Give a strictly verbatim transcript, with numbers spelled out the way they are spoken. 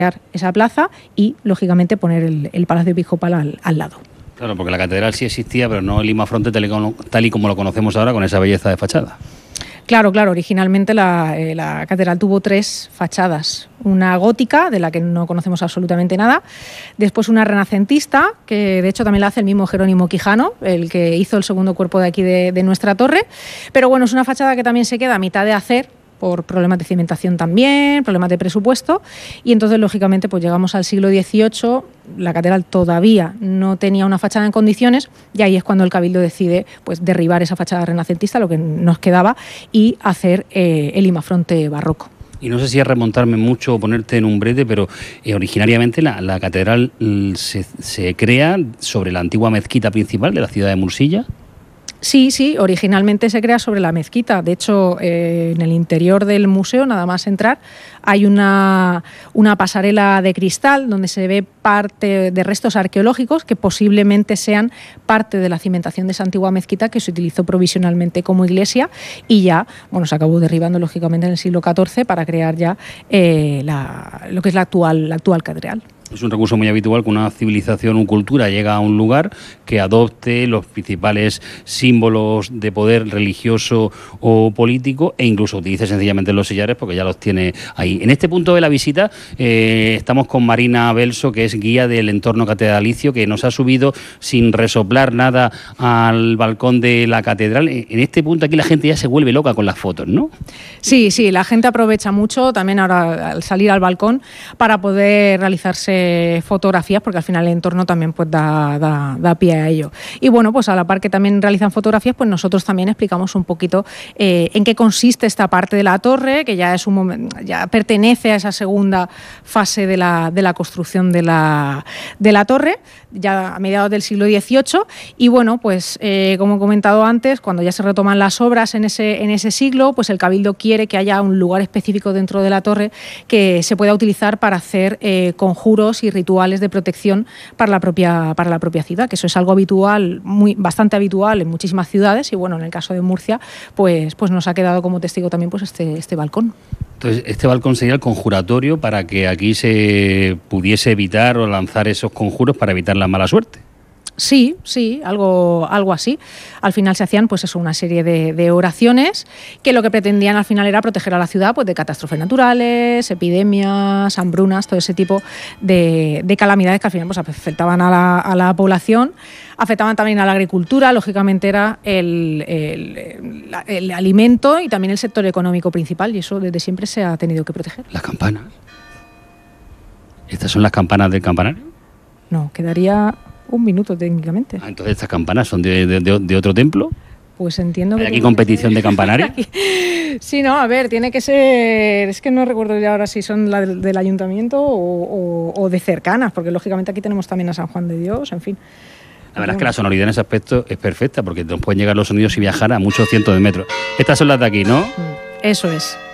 esa plaza y, lógicamente, poner el, el Palacio Episcopal al, al lado. Claro, porque la catedral sí existía, pero no el Imafronte tal y como, tal y como lo conocemos ahora, con esa belleza de fachada. Claro, claro, originalmente la, eh, la catedral tuvo tres fachadas, una gótica, de la que no conocemos absolutamente nada, después una renacentista, que de hecho también la hace el mismo Jerónimo Quijano, el que hizo el segundo cuerpo de aquí de, de nuestra torre, pero bueno, es una fachada que también se queda a mitad de hacer, por problemas de cimentación también, problemas de presupuesto, y entonces, lógicamente, pues llegamos al siglo dieciocho, la catedral todavía no tenía una fachada en condiciones, y ahí es cuando el Cabildo decide pues derribar esa fachada renacentista, lo que nos quedaba, y hacer eh, el imafronte barroco. Y no sé si es remontarme mucho o ponerte en un brete, pero eh, originariamente la, la catedral se, se crea sobre la antigua mezquita principal de la ciudad de Mursilla. Sí, sí, originalmente se crea sobre la mezquita. De hecho, eh, en el interior del museo, nada más entrar, hay una, una pasarela de cristal donde se ve parte de restos arqueológicos que posiblemente sean parte de la cimentación de esa antigua mezquita que se utilizó provisionalmente como iglesia y ya, bueno, se acabó derribando lógicamente en el siglo catorce para crear ya eh, la, lo que es la actual, la actual catedral. Es un recurso muy habitual que una civilización o cultura llega a un lugar que adopte los principales símbolos de poder religioso o político e incluso utilice sencillamente los sillares porque ya los tiene ahí. En este punto de la visita eh, estamos con Marina Belso, que es guía del entorno catedralicio, que nos ha subido sin resoplar nada al balcón de la catedral. En este punto aquí la gente ya se vuelve loca con las fotos, ¿no? Sí, sí, la gente aprovecha mucho también ahora al salir al balcón para poder realizarse fotografías, porque al final el entorno también pues da, da, da pie a ello. Y bueno, pues a la par que también realizan fotografías, pues nosotros también explicamos un poquito eh, en qué consiste esta parte de la torre, que ya es un momento, ya pertenece a esa segunda fase de la, de la construcción de la, de la torre, ya a mediados del siglo dieciocho, y bueno, pues eh, como he comentado antes, cuando ya se retoman las obras en ese, en ese siglo, pues el Cabildo quiere que haya un lugar específico dentro de la torre que se pueda utilizar para hacer eh, conjuros y rituales de protección para la propia para la propia ciudad, que eso es algo habitual, muy bastante habitual en muchísimas ciudades y bueno, en el caso de Murcia, pues pues nos ha quedado como testigo también pues este este balcón. Entonces, este balcón sería el conjuratorio para que aquí se pudiese evitar o lanzar esos conjuros para evitar la mala suerte. Sí, sí, algo, algo así. Al final se hacían pues eso, una serie de, de oraciones que lo que pretendían al final era proteger a la ciudad pues, de catástrofes naturales, epidemias, hambrunas, todo ese tipo de, de calamidades que al final pues, afectaban a la, a la población, afectaban también a la agricultura, lógicamente era el, el, el, el alimento y también el sector económico principal y eso desde siempre se ha tenido que proteger. ¿Las campanas? ¿Estas son las campanas del campanario? No, quedaría un minuto técnicamente. Ah, entonces estas campanas son de, de, de, de otro templo. Pues entiendo que... ¿Hay aquí competición de campanario? Sí, no, a ver, tiene que ser... Es que no recuerdo ya ahora si son la del, del ayuntamiento o, o, o de cercanas, porque lógicamente aquí tenemos también a San Juan de Dios, en fin. La verdad es que la sonoridad en ese aspecto es perfecta, porque nos pueden llegar los sonidos y viajar a muchos cientos de metros. Estas son las de aquí, ¿no? Eso es.